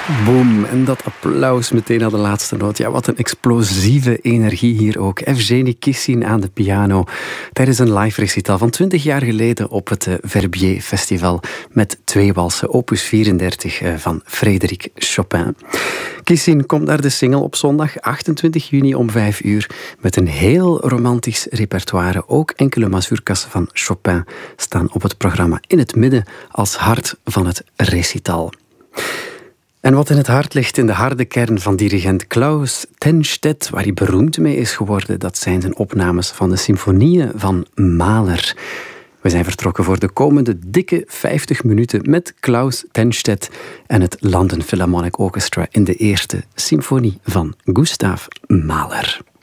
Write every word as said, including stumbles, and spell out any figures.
Boom, en dat applaus meteen aan de laatste noot. Ja, wat een explosieve energie hier ook. Evgeny Kissin aan de piano tijdens een live recital van twintig jaar geleden op het Verbier Festival met twee walsen, opus vierendertig van Frédéric Chopin. Kissin komt naar de single op zondag achtentwintig juni om vijf uur met een heel romantisch repertoire. Ook enkele mazurkas van Chopin staan op het programma in het midden als hart van het recital. En wat in het hart ligt, in de harde kern van dirigent Klaus Tennstedt, waar hij beroemd mee is geworden, dat zijn zijn opnames van de symfonieën van Mahler. We zijn vertrokken voor de komende dikke vijftig minuten met Klaus Tennstedt en het London Philharmonic Orchestra in de eerste symfonie van Gustav Mahler.